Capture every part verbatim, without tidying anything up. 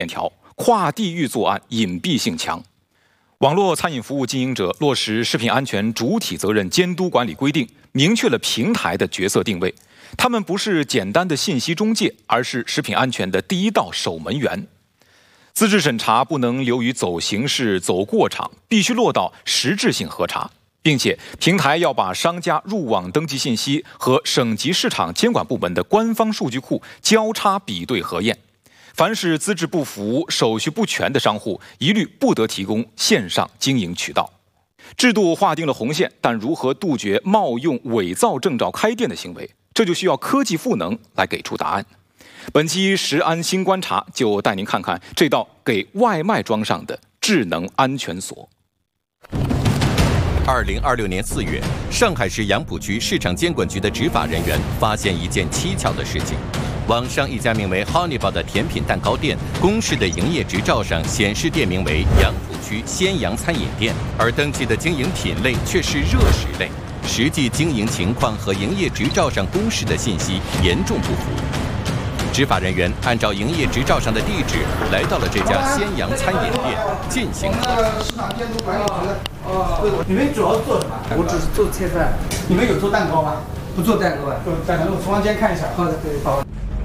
链条，跨地域作案隐蔽性强。网络餐饮服务经营者落实食品安全主体责任监督管理规定，明确了平台的角色定位。他们不是简单的信息中介，而是食品安全的第一道守门员。资质审查不能流于走形式、走过场，必须落到实质性核查。并且，平台要把商家入网登记信息和省级市场监管部门的官方数据库交叉比对核验。凡是资质不符、手续不全的商户，一律不得提供线上经营渠道。制度划定了红线，但如何杜绝冒用、伪造证照开店的行为，这就需要科技赋能来给出答案。本期食安新观察就带您看看这道给外卖装上的智能安全锁。 二零二六年四月，上海市杨浦区市场监管局的执法人员发现一件蹊跷的事情：网上一家名为 Honeybar 的甜品蛋糕店，公示的营业执照上显示店名为杨浦区鲜阳餐饮店，而登记的经营品类却是热食类，实际经营情况和营业执照上公示的信息严重不符。执法人员按照营业执照上的地址来到了这家鲜阳餐饮店进行核查。 市场监督管理局的。哦，你们主要做什么？我只是做菜饭。你们有做蛋糕吗？不做蛋糕啊。做蛋糕，我厨房间看一下。好的，对，好。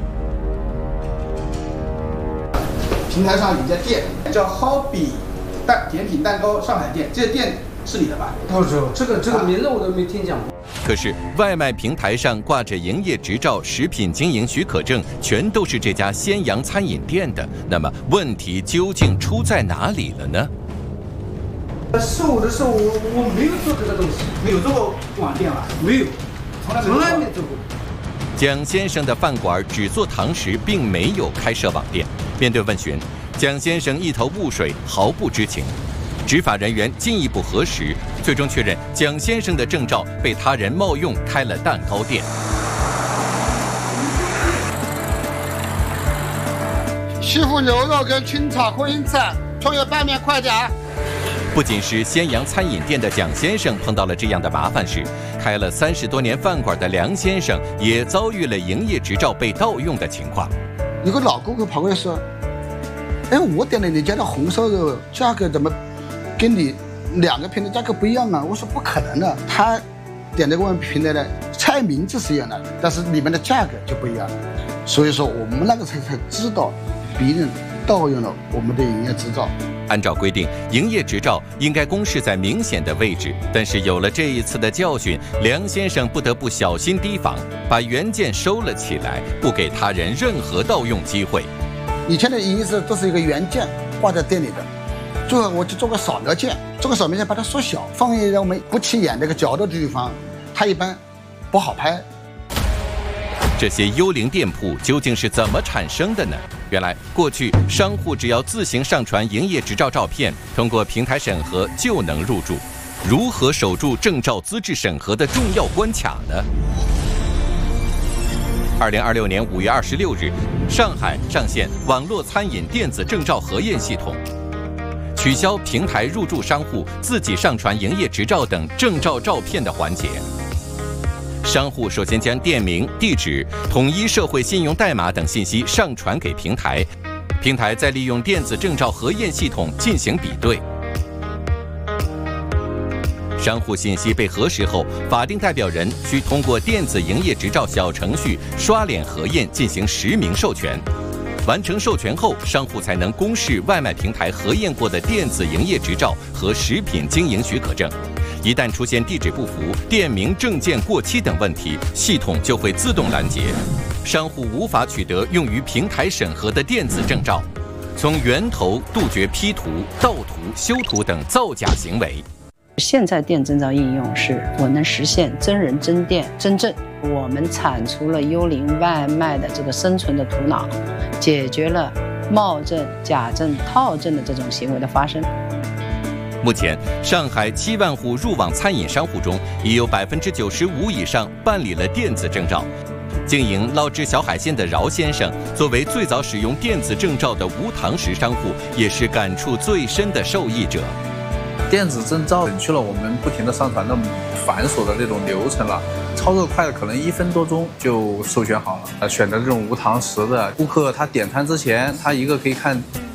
平台上有一家店叫 Hobby 蛋甜品蛋糕上海店，这个店是你的吧？不是，这个这个名字我都没听讲过。 可是，外卖平台上挂着营业执照、食品经营许可证，全都是这家鲜阳餐饮店的。那么，问题究竟出在哪里了呢？ 是我的事，我我没有做这个东西。没有做过网店吧？没有，从来没做过。 蒋先生的饭馆只做堂食，并没有开设网店。面对问询，蒋先生一头雾水，毫不知情。执法人员进一步核实，最终确认蒋先生的证照被他人冒用开了蛋糕店。 西湖牛肉跟清炒荤腥菜，葱油拌面快点。 不仅是鲜阳餐饮店的蒋先生碰到了这样的麻烦事，开了三十多年饭馆的梁先生也遭遇了营业执照被盗用的情况。 有个老顾客跑过来说：“哎，我点的你家的红烧肉价格怎么？”跟你两个平台价格不一样啊！我说不可能的，他点的我们平台的菜名字是一样的，但是里面的价格就不一样。所以说我们那个才才知道别人盗用了我们的营业执照。 按照规定，营业执照应该公示在明显的位置，但是有了这一次的教训，梁先生不得不小心提防，把原件收了起来，不给他人任何盗用机会。 以前的营业执照都是一个原件挂在店里的。最后我就做个扫描件，做个扫描件把它缩小，放在我们不起眼这个角度的地方，它一般不好拍。 这些幽灵店铺究竟是怎么产生的呢？原来，过去商户只要自行上传营业执照照片，通过平台审核就能入驻。如何守住证照资质审核的重要关卡呢？二零二六年五月二十六日，上海上线网络餐饮电子证照核验系统。取消平台入驻商户自己上传营业执照等证照照片的环节。商户首先将店名、地址、统一社会信用代码等信息上传给平台，平台再利用电子证照核验系统进行比对。商户信息被核实后，法定代表人需通过电子营业执照小程序刷脸核验进行实名授权。完成授权后，商户才能公示外卖平台核验过的电子营业执照和食品经营许可证。一旦出现地址不符、店名、证件过期等问题，系统就会自动拦截，商户无法取得用于平台审核的电子证照。从源头杜绝 P 图、盗图、修图等造假行为。 现在电证照应用是我能实现真人真店真正，我们铲除了幽灵外卖的这个生存的土壤，解决了冒证、假证、套证的这种行为的发生。 目前，上海七万户入网餐饮商户中，已有百分之九十五以上办理了电子证照。经营捞汁小海鲜的饶先生，作为最早使用电子证照的无堂食商户，也是感触最深的受益者。 电子证照省去了我们不停的上传那么繁琐的这种流程了， 操作快了，可能一分多钟就授权好了。呃，选择这种无糖食的顾客，他点餐之前，他一个可以看